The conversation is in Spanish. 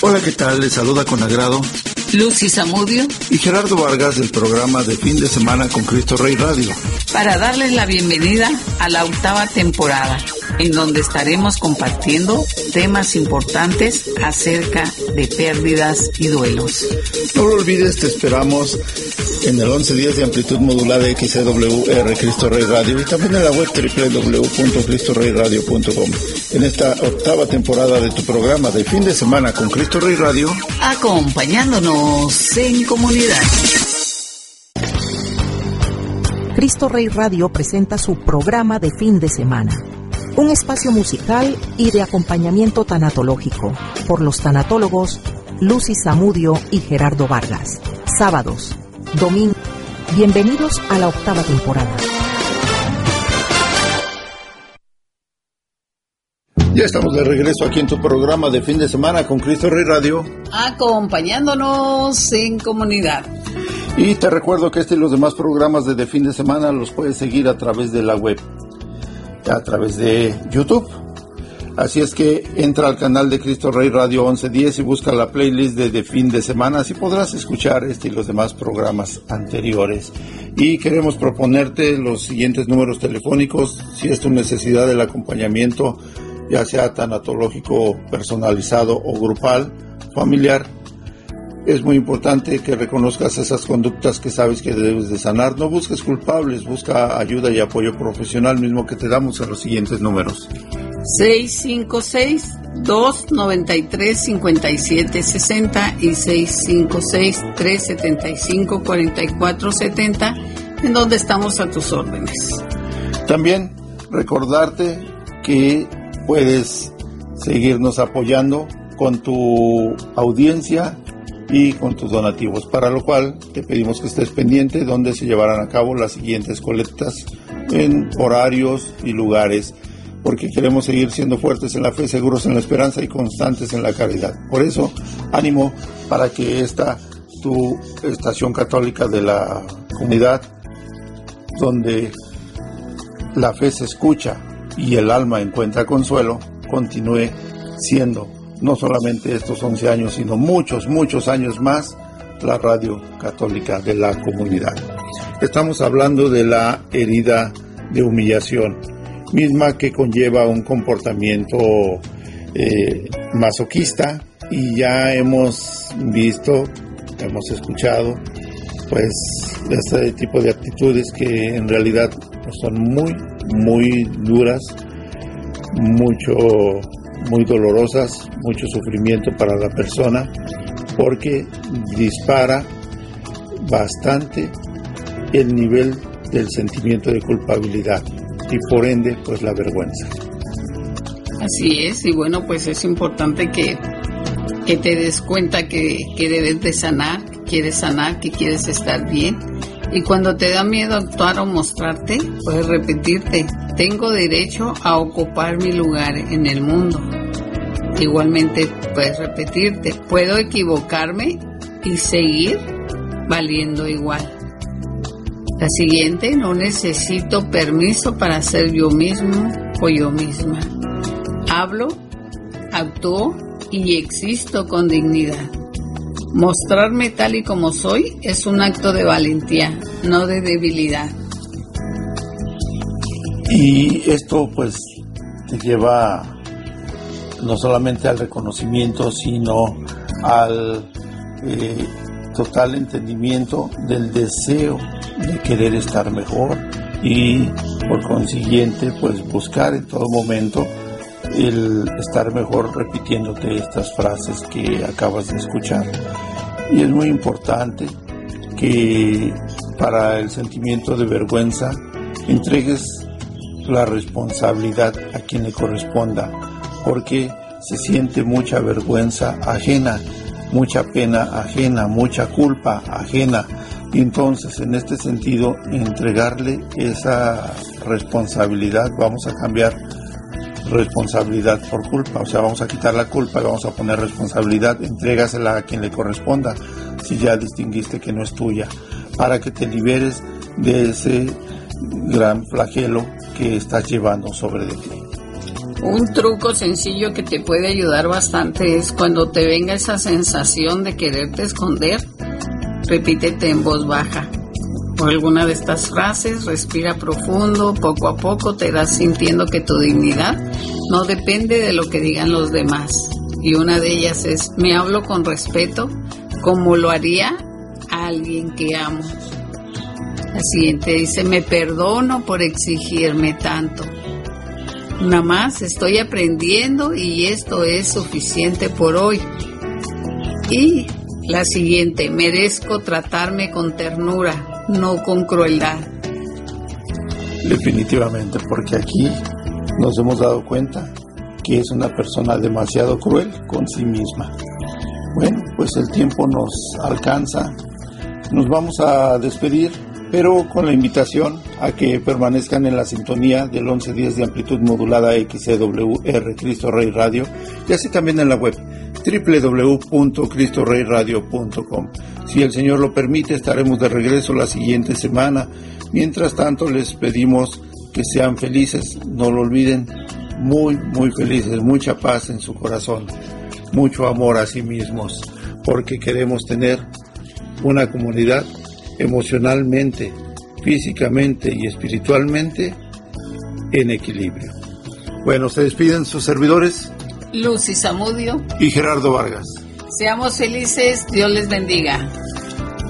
Hola, ¿qué tal? Les saluda con agrado Lucy Zamudio y Gerardo Vargas del programa de fin de semana con Cristo Rey Radio, para darles la bienvenida a la 8ª temporada, en donde estaremos compartiendo temas importantes acerca de pérdidas y duelos. No lo olvides, te esperamos en el 1110 de amplitud modulada XCWR Cristo Rey Radio y también en la web www.cristoreyradio.com. En esta 8ª temporada de tu programa de fin de semana con Cristo Rey Radio, acompañándonos en comunidad. Cristo Rey Radio presenta su programa de fin de semana, un espacio musical y de acompañamiento tanatológico por los tanatólogos Lucy Zamudio y Gerardo Vargas. Sábados, domingo. Bienvenidos a la 8ª temporada. Ya estamos de regreso aquí en tu programa de fin de semana con Cristo Rey Radio, acompañándonos en comunidad. Y te recuerdo que este y los demás programas de fin de semana los puedes seguir a través de la web, a través de YouTube. Así es que entra al canal de Cristo Rey Radio 1110 y busca la playlist de fin de semana, así podrás escuchar este y los demás programas anteriores. Y queremos proponerte los siguientes números telefónicos, si es tu necesidad del acompañamiento, ya sea tanatológico personalizado o grupal, familiar. Es muy importante que reconozcas esas conductas que sabes que debes de sanar. No busques culpables, busca ayuda y apoyo profesional, mismo que te damos en los siguientes números: 656-293-5760 y 656-375-4470, en donde estamos a tus órdenes. También recordarte que puedes seguirnos apoyando con tu audiencia y con tus donativos, para lo cual te pedimos que estés pendiente donde se llevarán a cabo las siguientes colectas en horarios y lugares, porque queremos seguir siendo fuertes en la fe, seguros en la esperanza y constantes en la caridad. Por eso, ánimo para que esta, tu estación católica de la comunidad, donde la fe se escucha y el alma encuentra consuelo, continúe siendo no solamente estos 11 años, sino muchos, muchos años más, la radio católica de la comunidad. Estamos hablando de la herida de humillación, misma que conlleva un comportamiento masoquista, y ya hemos visto, hemos escuchado, pues, este tipo de actitudes que en realidad son muy, muy duras, muy dolorosas, mucho sufrimiento para la persona, porque dispara bastante el nivel del sentimiento de culpabilidad y por ende pues la vergüenza. Así es, y bueno, pues es importante que te des cuenta que debes de sanar, que quieres estar bien. Y cuando te da miedo actuar o mostrarte, puedes repetirte: tengo derecho a ocupar mi lugar en el mundo. Igualmente puedes repetirte: puedo equivocarme y seguir valiendo igual. La siguiente: no necesito permiso para ser yo mismo o yo misma. Hablo, actúo y existo con dignidad. Mostrarme tal y como soy es un acto de valentía, no de debilidad. Y esto pues te lleva no solamente al reconocimiento, sino al total entendimiento del deseo de querer estar mejor y por consiguiente pues buscar en todo momento el estar mejor, repitiéndote estas frases que acabas de escuchar. Y es muy importante que para el sentimiento de vergüenza entregues la responsabilidad a quien le corresponda, porque se siente mucha vergüenza ajena, mucha pena ajena, mucha culpa ajena. Y entonces, en este sentido, entregarle esa responsabilidad, vamos a cambiar responsabilidad por culpa, o sea, vamos a quitar la culpa y vamos a poner responsabilidad. Entrégasela a quien le corresponda, si ya distinguiste que no es tuya, para que te liberes de ese gran flagelo que estás llevando sobre de ti. Un truco sencillo que te puede ayudar bastante es cuando te venga esa sensación de quererte esconder, repítete en voz baja o alguna de estas frases, respira profundo, poco a poco te das sintiendo que tu dignidad no depende de lo que digan los demás. Y una de ellas es, me hablo con respeto como lo haría a alguien que amo. La siguiente dice, me perdono por exigirme tanto. Nada más estoy aprendiendo y esto es suficiente por hoy. Y la siguiente, merezco tratarme con ternura, no con crueldad. Definitivamente, porque aquí nos hemos dado cuenta que es una persona demasiado cruel con sí misma. Bueno, pues el tiempo nos alcanza. Nos vamos a despedir, pero con la invitación a que permanezcan en la sintonía del 1110 de amplitud modulada XCWR Cristo Rey Radio, y así también en la web www.cristoreyradio.com. Si el Señor lo permite, estaremos de regreso la siguiente semana. Mientras tanto, les pedimos que sean felices, no lo olviden, muy, muy felices, mucha paz en su corazón, mucho amor a sí mismos, porque queremos tener una comunidad emocionalmente, físicamente y espiritualmente en equilibrio. Bueno, se despiden sus servidores Lucy Zamudio y Gerardo Vargas. Seamos felices, Dios les bendiga.